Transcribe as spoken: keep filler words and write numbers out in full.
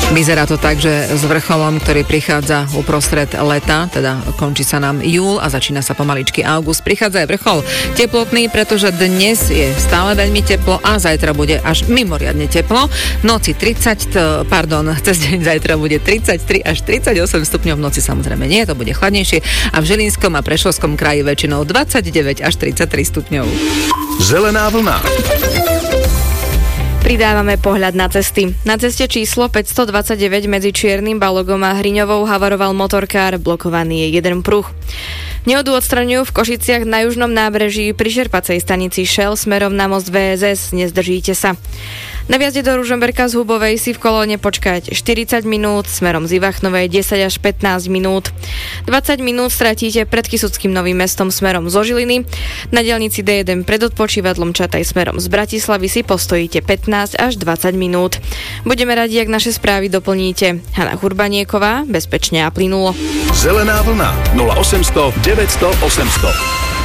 Vyzerá to tak, že s vrcholom, ktorý prichádza uprostred leta, teda končí sa nám júl a začína sa pomaličky august, prichádza aj vrchol teplotný, pretože dnes je stále veľmi teplo a zajtra bude až mimoriadne teplo. V noci tridsať, pardon, cez deň zajtra bude tridsaťtri až tridsaťosem stupňov, v noci samozrejme nie, to bude chladnejšie a v Žilinskom a Prešovskom kraji väčšinou dvadsaťdeväť až tridsaťtri stupňov. Zelená vlna. Pridávame pohľad na cesty. Na ceste číslo päťstodvadsaťdeväť medzi Čiernym Balogom a Hriňovou havaroval motorkár, blokovaný je jeden pruh. Nehodu odstraňujú v Košiciach na južnom nábreží pri čerpacej stanici Shell smerom na most vé es es. Nezdržíte sa. Na vjazde do Ružomberka z Hubovej si v kolóne počkať štyridsať minút, smerom z Ivachnovej desať až pätnásť minút. dvadsať minút stratíte pred Kysuckým Novým Mestom smerom zo Žiliny. Na diaľnici dé jeden pred odpočívadlom Čataj smerom z Bratislavy si postojíte pätnásť až dvadsať minút. Budeme radi, ak naše správy doplníte. Hana Hurbanieková, bezpečne a plynulo. Zelená vlna nula osemsto deväťsto osemsto.